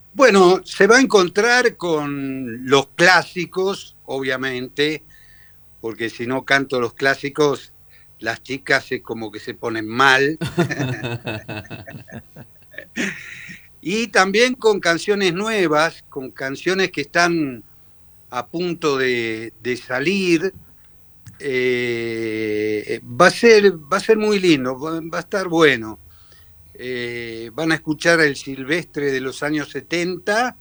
Bueno, se va a encontrar con los clásicos, obviamente, porque si no canto los clásicos, las chicas es como que se ponen mal. Y también con canciones nuevas, con canciones que están a punto de salir. Va a ser muy lindo, va a estar bueno. Van a escuchar el Silvestre de los años 70,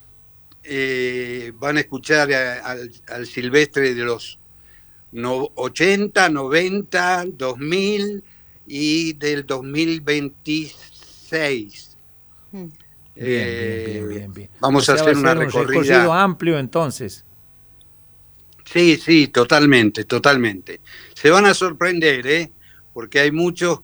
van a escuchar al Silvestre de los 80, 90, 2000 y del 2026. Mm. Bien, bien, bien, bien, bien. O Vamos a sea, va a hacer una ser un recorrido recorrida. amplio entonces. Sí, sí, totalmente, totalmente. Se van a sorprender, ¿eh? Porque hay muchos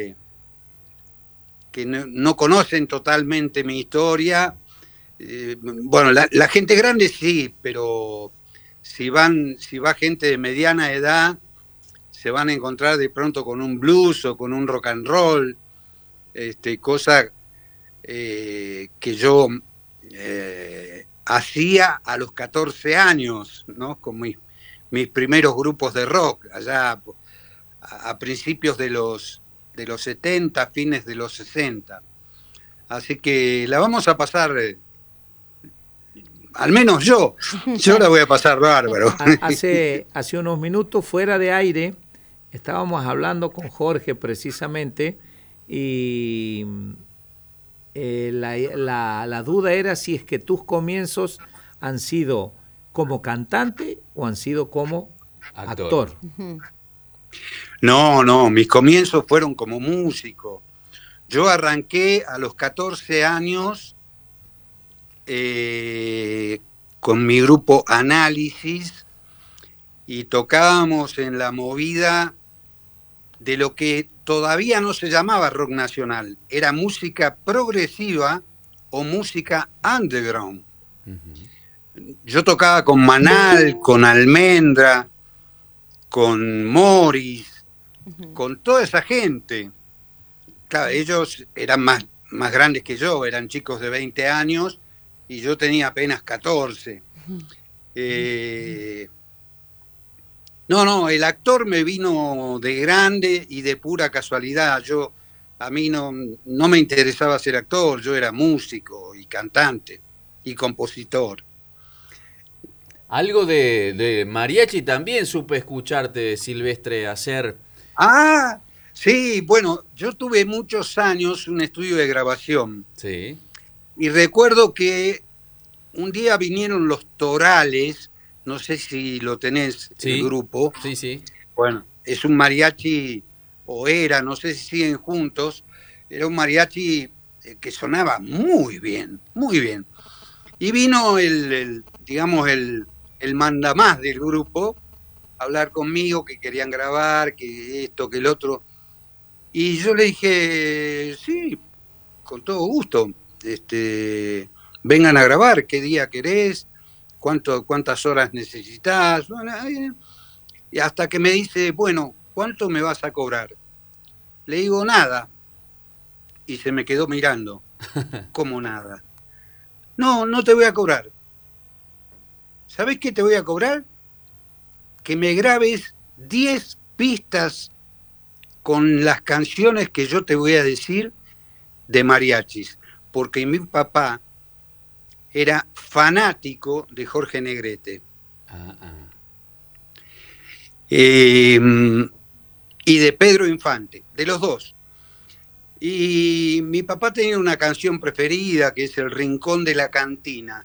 que no conocen totalmente mi historia. Bueno, la gente grande sí, pero si va gente de mediana edad, se van a encontrar de pronto con un blues o con un rock and roll, cosa que yo hacía a los 14 años, ¿no? Con mis primeros grupos de rock, allá a principios de los 70, fines de los 60. Así que la vamos a pasar, al menos yo la voy a pasar bárbaro. Hace unos minutos fuera de aire estábamos hablando con Jorge precisamente y la duda era si es que tus comienzos han sido como cantante o han sido como actor. No, no, mis comienzos fueron como músico. Yo arranqué a los 14 años con mi grupo Análisis y tocábamos en la movida de lo que todavía no se llamaba rock nacional, era música progresiva o música underground. Yo tocaba con Manal, con Almendra, con Morris, con toda esa gente. Claro, ellos eran más grandes que yo, eran chicos de 20 años y yo tenía apenas 14. No, el actor me vino de grande y de pura casualidad. A mí no me interesaba ser actor, yo era músico y cantante y compositor. Algo de mariachi también supe escucharte, Silvestre, hacer. Ah, sí, bueno, yo tuve muchos años un estudio de grabación Sí, y recuerdo que un día vinieron los Torales, no sé si lo tenés el sí, grupo. sí, sí. Bueno, es un mariachi, o era, no sé si siguen juntos, era un mariachi que sonaba muy bien, muy bien. Y vino digamos, el mandamás del grupo a hablar conmigo, que querían grabar, que esto, que el otro. Y yo le dije, sí, con todo gusto, vengan a grabar, qué día querés, cuántas horas necesitas. Bueno, y hasta que me dice, bueno, ¿cuánto me vas a cobrar? Le digo, nada. Y se me quedó mirando. ¿Cómo nada? No, no te voy a cobrar. ¿Sabés qué te voy a cobrar? Que me grabes 10 pistas con las canciones que yo te voy a decir de mariachis. Porque mi papá era fanático de Jorge Negrete. Ah, ah. Y de Pedro Infante, de los dos. Y mi papá tenía una canción preferida que es El Rincón de la Cantina.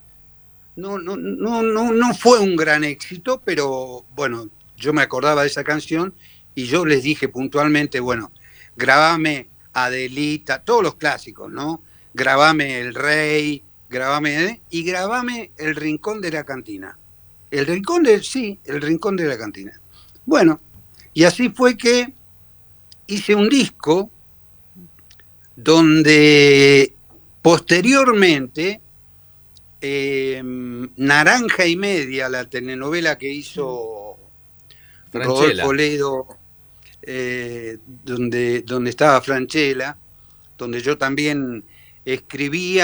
No fue un gran éxito, pero bueno, yo me acordaba de esa canción y yo les dije puntualmente, bueno, grabame Adelita, todos los clásicos, ¿no? Grabame El Rey, y grabame El Rincón de la Cantina. Sí, El Rincón de la Cantina. Bueno, y así fue que hice un disco donde posteriormente Naranja y Media, la telenovela que hizo Rodolfo Franchella. Ledo, donde estaba Franchella, donde yo también escribía